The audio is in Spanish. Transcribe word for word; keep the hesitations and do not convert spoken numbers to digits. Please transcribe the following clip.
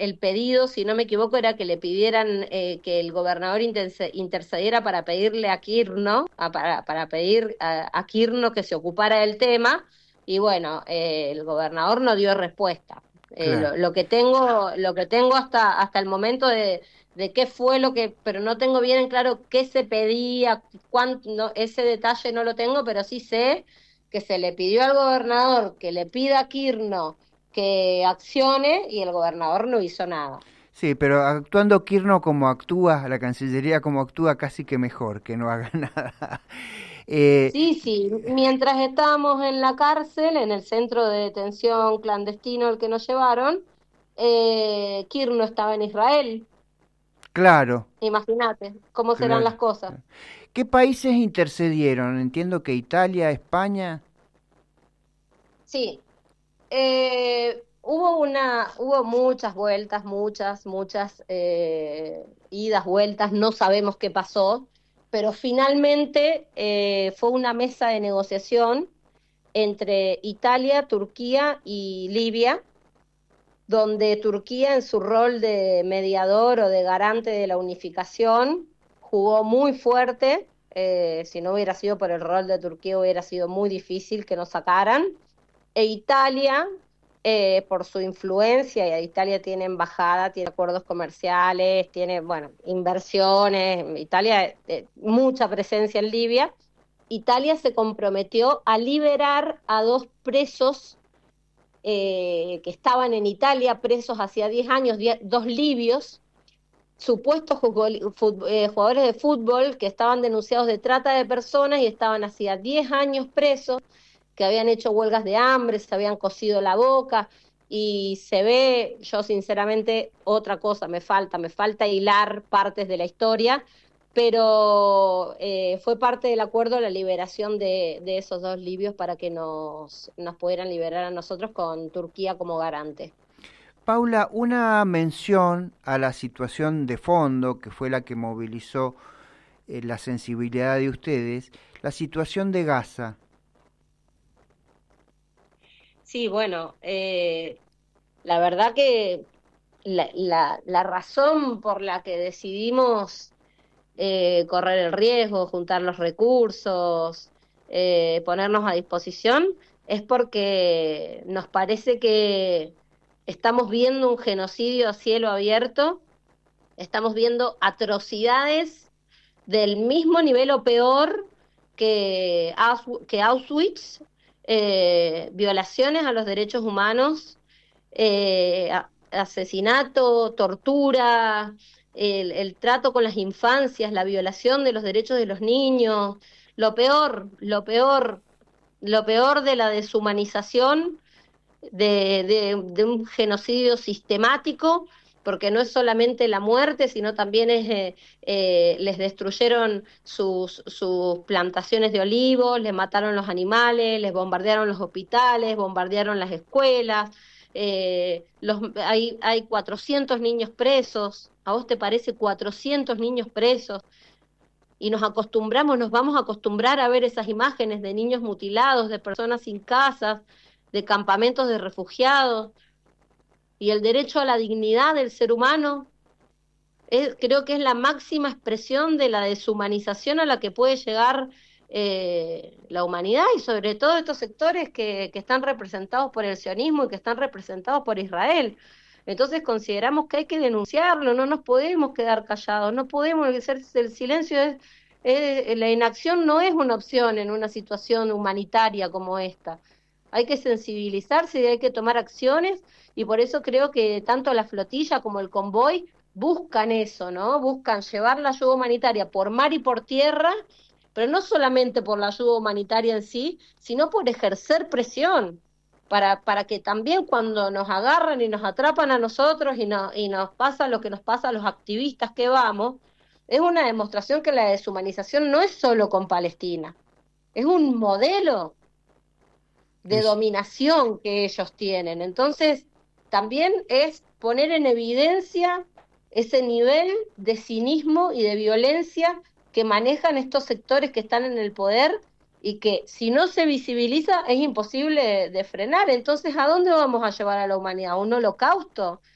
el pedido, si no me equivoco, era que le pidieran eh, que el gobernador interce- intercediera para pedirle a Kirchner, a- para, para pedir a, a Kirchner que se ocupara del tema, y bueno, eh, el gobernador no dio respuesta. Eh, Claro. lo, lo que tengo, lo que tengo hasta, hasta el momento de, de qué fue lo que, pero no tengo bien en claro qué se pedía, cuánto, no, ese detalle no lo tengo, pero sí sé que se le pidió al gobernador que le pida a Kirchner que accione y el gobernador no hizo nada. Sí, pero actuando Kirchner como actúa, la Cancillería como actúa, casi que mejor que no haga nada. Eh, Sí, sí, mientras estábamos en la cárcel, en el centro de detención clandestino al que nos llevaron, eh, Kirchner estaba en Israel. claro, Imagínate cómo serán claro. las cosas. ¿Qué países intercedieron? Entiendo que Italia, España. Sí, eh, hubo una, hubo muchas vueltas, muchas, muchas eh, idas, vueltas, no sabemos qué pasó, pero finalmente eh, fue una mesa de negociación entre Italia, Turquía y Libia, donde Turquía en su rol de mediador o de garante de la unificación jugó muy fuerte. Eh, si no hubiera sido por el rol de Turquía hubiera sido muy difícil que nos sacaran. E Italia, eh, por su influencia, y Italia tiene embajada, tiene acuerdos comerciales, tiene, bueno, inversiones, Italia, eh, mucha presencia en Libia. Italia se comprometió a liberar a dos presos eh, que estaban en Italia, presos hacía diez años, die- dos libios, supuestos eh, jugadores de fútbol que estaban denunciados de trata de personas y estaban hacía diez años presos, que habían hecho huelgas de hambre, se habían cosido la boca, y se ve, yo sinceramente, otra cosa, me falta, me falta hilar partes de la historia, pero eh, fue parte del acuerdo la liberación de, de esos dos libios para que nos, nos pudieran liberar a nosotros con Turquía como garante. Paula, una mención a la situación de fondo, que fue la que movilizó eh, la sensibilidad de ustedes, la situación de Gaza. Sí, bueno, eh, la verdad que la, la, la razón por la que decidimos eh, correr el riesgo, juntar los recursos, eh, ponernos a disposición, es porque nos parece que estamos viendo un genocidio a cielo abierto, estamos viendo atrocidades del mismo nivel o peor que, Aus- que Auschwitz, eh, violaciones a los derechos humanos, eh, a- asesinato, tortura, el, el trato con las infancias, la violación de los derechos de los niños, lo peor, lo peor, lo peor de la deshumanización de, de, de un genocidio sistemático, porque no es solamente la muerte, sino también es, eh, eh, les destruyeron sus, sus plantaciones de olivos, les mataron los animales, les bombardearon los hospitales, bombardearon las escuelas, eh, los, hay, hay cuatrocientos niños presos. ¿A vos te parece cuatrocientos niños presos? Y nos acostumbramos, nos vamos a acostumbrar a ver esas imágenes de niños mutilados, de personas sin casas, de campamentos de refugiados, y el derecho a la dignidad del ser humano, es, creo que es la máxima expresión de la deshumanización a la que puede llegar eh, la humanidad, y sobre todo estos sectores que, que están representados por el sionismo y que están representados por Israel. Entonces consideramos que hay que denunciarlo, no nos podemos quedar callados, no podemos hacer el silencio, es, es, la inacción no es una opción en una situación humanitaria como esta. Hay que sensibilizarse y hay que tomar acciones, y por eso creo que tanto la flotilla como el convoy buscan eso, ¿no? Buscan llevar la ayuda humanitaria por mar y por tierra, pero no solamente por la ayuda humanitaria en sí, sino por ejercer presión, para, para que también cuando nos agarran y nos atrapan a nosotros y, no, y nos pasa lo que nos pasa a los activistas que vamos, es una demostración que la deshumanización no es solo con Palestina, es un modelo de Es, dominación que ellos tienen. Entonces, también es poner en evidencia ese nivel de cinismo y de violencia que manejan estos sectores que están en el poder, y que si no se visibiliza es imposible de, de frenar. Entonces, ¿a dónde vamos a llevar a la humanidad? ¿A un holocausto?